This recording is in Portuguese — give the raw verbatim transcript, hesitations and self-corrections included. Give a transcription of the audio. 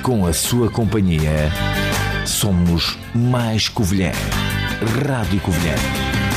com a sua companhia, somos mais Covilhã. Rádio Covilhã.